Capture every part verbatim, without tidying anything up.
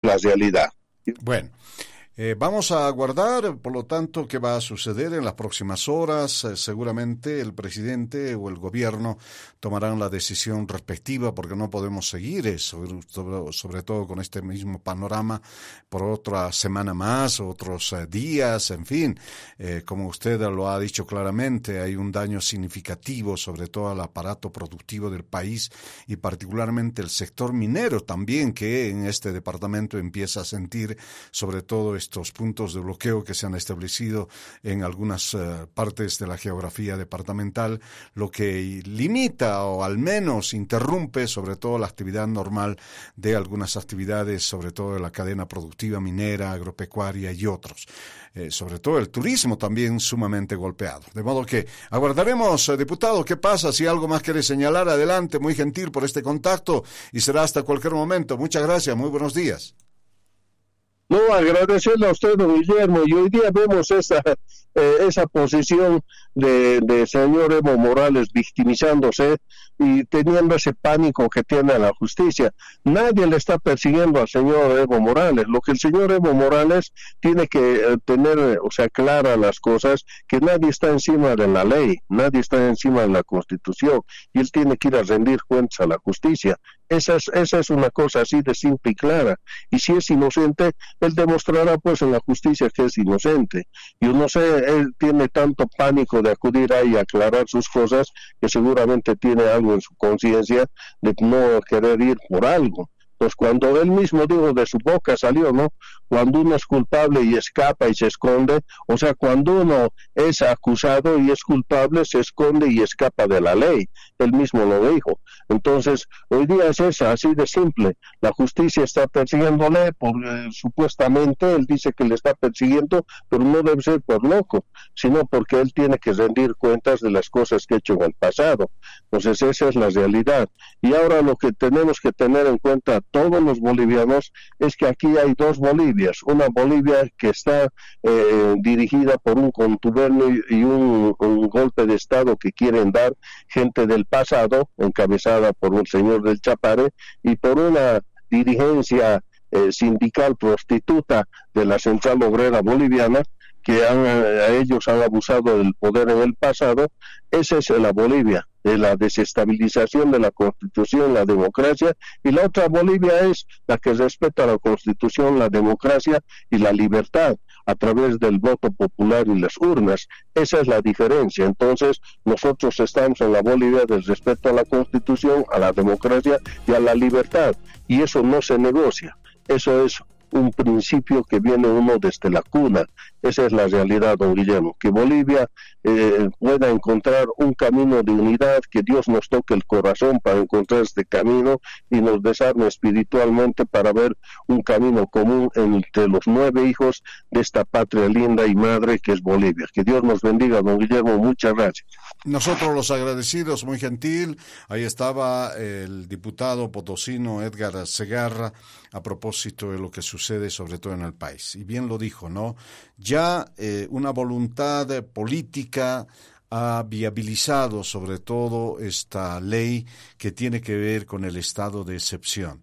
la realidad. Bueno. Eh, vamos a aguardar, por lo tanto, qué va a suceder en las próximas horas. Eh, seguramente el presidente o el gobierno tomarán la decisión respectiva, porque no podemos seguir eso, sobre, sobre todo con este mismo panorama por otra semana más, otros eh, días, en fin. Eh, como usted lo ha dicho claramente, hay un daño significativo, sobre todo al aparato productivo del país y particularmente el sector minero también, que en este departamento empieza a sentir sobre todo estos puntos de bloqueo que se han establecido en algunas uh, partes de la geografía departamental, lo que limita o al menos interrumpe sobre todo la actividad normal de algunas actividades, sobre todo de la cadena productiva minera, agropecuaria y otros. Eh, sobre todo el turismo también sumamente golpeado. De modo que aguardaremos, eh, diputado, qué pasa, si algo más quiere señalar, adelante, muy gentil por este contacto y será hasta cualquier momento. Muchas gracias, muy buenos días. No, agradecerle a usted, don Guillermo, y hoy día vemos esa, eh, esa posición de, de señor Evo Morales victimizándose y teniendo ese pánico que tiene a la justicia. Nadie le está persiguiendo al señor Evo Morales. Lo que el señor Evo Morales tiene que eh, tener, o sea, claras las cosas, que nadie está encima de la ley, nadie está encima de la Constitución, y él tiene que ir a rendir cuentas a la justicia. Esa es, esa es una cosa así de simple y clara. Y si es inocente, él demostrará pues en la justicia que es inocente. Yo no sé, él tiene tanto pánico de acudir ahí a aclarar sus cosas, que seguramente tiene algo en su conciencia de no querer ir por algo. Pues cuando él mismo dijo, de su boca salió, ¿no? Cuando uno es culpable y escapa y se esconde, o sea, cuando uno es acusado y es culpable, se esconde y escapa de la ley. Él mismo lo dijo. Entonces, hoy día es esa, así de simple. La justicia está persiguiéndole, porque supuestamente él dice que le está persiguiendo, pero no debe ser por loco, sino porque él tiene que rendir cuentas de las cosas que ha hecho en el pasado. Entonces, esa es la realidad. Y ahora lo que tenemos que tener en cuenta todos los bolivianos es que aquí hay dos Bolivias, una Bolivia que está eh, dirigida por un contubernio y un, un golpe de estado que quieren dar gente del pasado, encabezada por un señor del Chapare, y por una dirigencia eh, sindical prostituta de la Central Obrera Boliviana, que han, a ellos han abusado del poder en el pasado. Esa es la Bolivia, de la desestabilización de la Constitución, la democracia, y la otra Bolivia es la que respeta la Constitución, la democracia y la libertad a través del voto popular y las urnas. Esa es la diferencia. Entonces, nosotros estamos en la Bolivia del respeto a la Constitución, a la democracia y a la libertad, y eso no se negocia. Eso es un principio que viene uno desde la cuna. Esa es la realidad, don Guillermo, que Bolivia eh, pueda encontrar un camino de unidad, que Dios nos toque el corazón para encontrar este camino y nos desarme espiritualmente para ver un camino común entre los nueve hijos de esta patria linda y madre que es Bolivia. Que Dios nos bendiga, don Guillermo, muchas gracias. Nosotros los agradecidos, muy gentil. Ahí estaba el diputado potosino Edgar Segarra a propósito de lo que sucede sobre todo en el país. Y bien lo dijo, ¿no? Ya eh, una voluntad política ha viabilizado sobre todo esta ley que tiene que ver con el estado de excepción.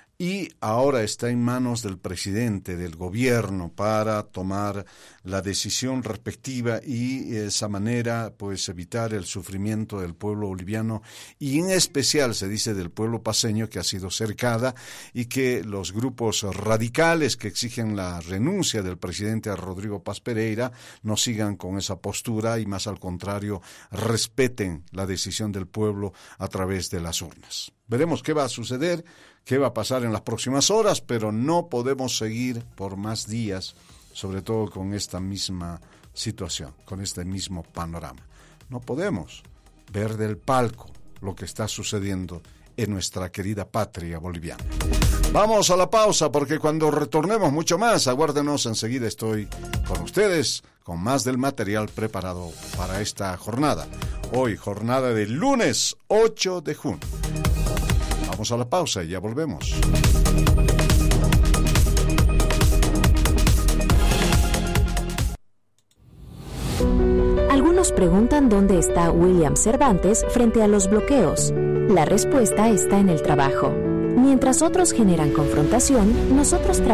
Y ahora está en manos del presidente, del gobierno, para tomar la decisión respectiva y de esa manera pues evitar el sufrimiento del pueblo boliviano y en especial se dice del pueblo paceño, que ha sido cercada, y que los grupos radicales que exigen la renuncia del presidente Rodrigo Paz Pereira no sigan con esa postura y más al contrario respeten la decisión del pueblo a través de las urnas. Veremos qué va a suceder, qué va a pasar en las próximas horas, pero no podemos seguir por más días, sobre todo con esta misma situación, con este mismo panorama. No podemos ver del palco lo que está sucediendo en nuestra querida patria boliviana. Vamos a la pausa porque cuando retornemos mucho más, aguárdenos, enseguida estoy con ustedes con más del material preparado para esta jornada. Hoy, jornada del lunes ocho de junio. Vamos a la pausa y ya volvemos. Algunos preguntan dónde está William Cervantes frente a los bloqueos. La respuesta está en el trabajo. Mientras otros generan confrontación, nosotros trabajamos